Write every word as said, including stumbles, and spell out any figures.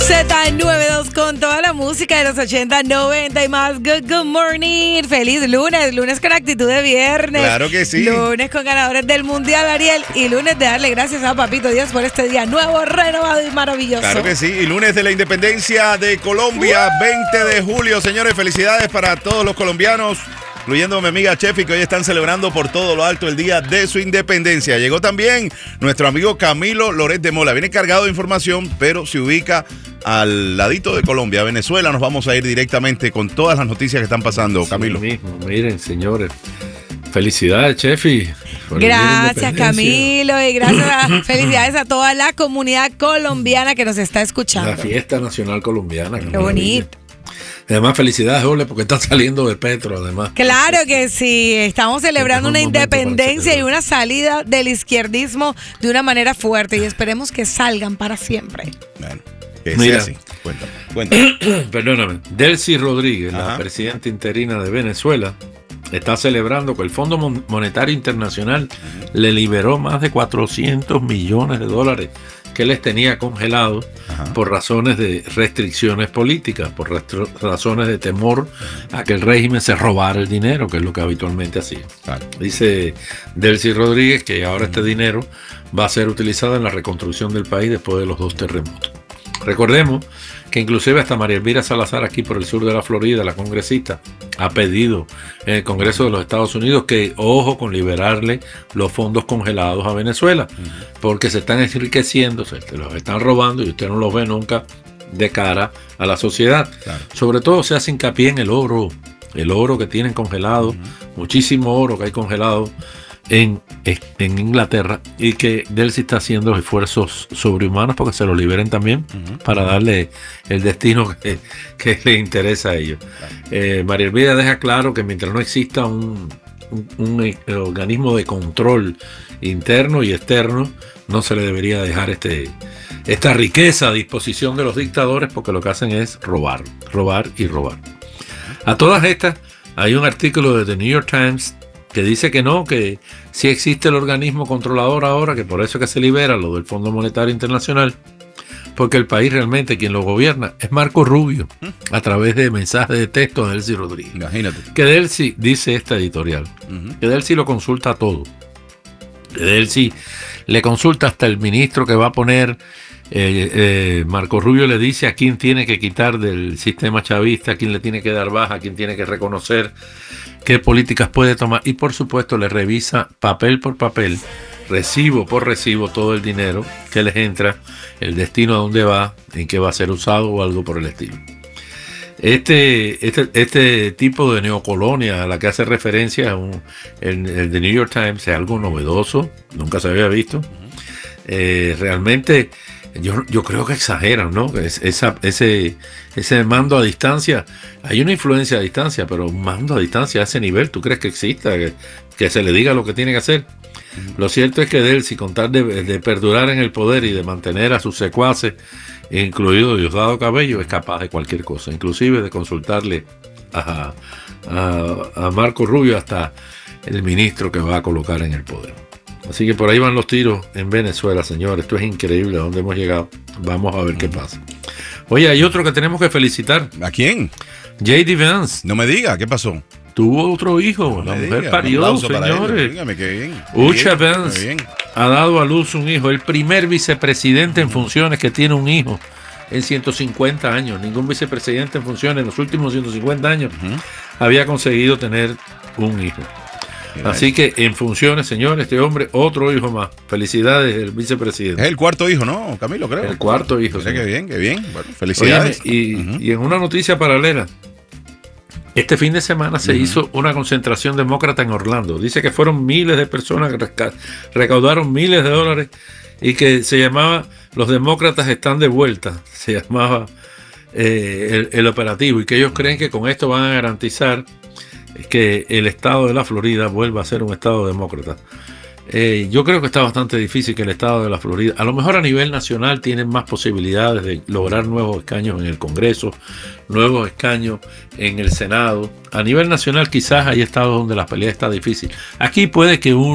Z noventa y dos con toda la música de los ochenta, noventa y más. Good, good morning. Feliz lunes. Lunes con actitud de viernes. Claro que sí. Lunes con ganadores del Mundial, Ariel. Y lunes de darle gracias a Papito Dios por este día nuevo, renovado y maravilloso. Claro que sí. Y lunes de la independencia de Colombia, ¡Uh! veinte de julio. Señores, felicidades para todos los colombianos, incluyendo a mi amiga Chefi, que hoy están celebrando por todo lo alto el día de su independencia. Llegó también nuestro amigo Camilo Loret de Mola. Viene cargado de información, pero se ubica al ladito de Colombia, Venezuela. Nos vamos a ir directamente con todas las noticias que están pasando, Camilo. Sí mismo. Miren, señores, felicidades, Chefi. Gracias, Camilo, y gracias a, felicidades a toda la comunidad colombiana que nos está escuchando. La fiesta nacional colombiana. Qué bonito. Además, felicidades, Ole, porque están saliendo de Petro, además. Claro que sí, estamos celebrando una independencia y una salida del izquierdismo de una manera fuerte y esperemos que salgan para siempre. Bueno, que Mira, sea así. Cuéntame, cuéntame. Perdóname, Delcy Rodríguez, Ajá. la presidenta interina de Venezuela, está celebrando que el Fondo Monetario Internacional uh-huh. le liberó más de cuatrocientos millones de dólares que les tenía congelados por razones de restricciones políticas, por restro- razones de temor a que el régimen se robara el dinero, que es lo que habitualmente hacía. Claro. Dice Delcy Rodríguez que ahora este dinero va a ser utilizado en la reconstrucción del país después de los dos terremotos. Recordemos que inclusive hasta María Elvira Salazar, aquí por el sur de la Florida, la congresista, ha pedido en el Congreso de los Estados Unidos que ojo con liberarle los fondos congelados a Venezuela, uh-huh. porque se están enriqueciendo, se los están robando y usted no los ve nunca de cara a la sociedad. Claro. Sobre todo se hace hincapié en el oro, el oro que tienen congelado, uh-huh. muchísimo oro que hay congelado en, en Inglaterra, y que Delcy está haciendo esfuerzos sobrehumanos porque se lo liberen también, uh-huh. para darle el destino que, que le interesa a ellos. Claro. Eh, María Elvira deja claro que mientras no exista un, un, un organismo de control interno y externo, no se le debería dejar este, esta riqueza a disposición de los dictadores, porque lo que hacen es robar, robar y robar. A todas estas, hay un artículo de The New York Times que dice que no, que sí existe el organismo controlador ahora, que por eso es que se libera lo del Fondo Monetario Internacional, porque el país realmente quien lo gobierna es Marco Rubio, a través de mensajes de texto de Delcy Rodríguez. Imagínate. Que Delcy, dice esta editorial, uh-huh. que Delcy lo consulta todo. Que Delcy le consulta hasta el ministro que va a poner. Eh, eh, Marco Rubio le dice a quién tiene que quitar del sistema chavista, a quién le tiene que dar baja, a quién tiene que reconocer, qué políticas puede tomar, y por supuesto le revisa papel por papel, recibo por recibo, todo el dinero que les entra, el destino a dónde va, en qué va a ser usado o algo por el estilo. Este, este, este tipo de neocolonia a la que hace referencia un, el, el The New York Times es algo novedoso, nunca se había visto. Eh, realmente Yo, yo creo que exageran, ¿no? Esa, ese, ese mando a distancia, hay una influencia a distancia, pero un mando a distancia a ese nivel, ¿tú crees que exista? Que, que se le diga lo que tiene que hacer. Uh-huh. Lo cierto es que Delcy, con tal de, de perdurar en el poder y de mantener a sus secuaces, incluido Diosdado Cabello, es capaz de cualquier cosa, inclusive de consultarle a, a, a Marco Rubio hasta el ministro que va a colocar en el poder. Así que por ahí van los tiros en Venezuela, señores. Esto es increíble, a dónde hemos llegado. Vamos a ver qué pasa. Oye, hay otro que tenemos que felicitar. ¿A quién? J D. Vance. No me diga, ¿qué pasó? Tuvo otro hijo. No la mujer diga, parió, señores. Dígame, qué bien. Ucha Vance bien. ha dado a luz un hijo. El primer vicepresidente en funciones que tiene un hijo en ciento cincuenta años. Ningún vicepresidente en funciones en los últimos ciento cincuenta años uh-huh. había conseguido tener un hijo. Así que en funciones, señores, este hombre, otro hijo más. Felicidades del vicepresidente. Es el cuarto hijo, ¿no, Camilo? Creo. El cuarto hijo. Sí. Qué bien, qué bien. Bueno, felicidades. Oye, y, uh-huh. y en una noticia paralela, este fin de semana se uh-huh. hizo una concentración demócrata en Orlando. Dice que fueron miles de personas que reca- recaudaron miles de dólares y que se llamaba Los Demócratas Están de Vuelta. Se llamaba eh, el, el operativo, y que ellos creen que con esto van a garantizar que el estado de la Florida vuelva a ser un estado demócrata. Eh, yo creo que está bastante difícil que el estado de la Florida, a lo mejor a nivel nacional, tienen más posibilidades de lograr nuevos escaños en el Congreso, nuevos escaños en el Senado. A nivel nacional quizás hay estados donde la pelea está difícil. Aquí puede que un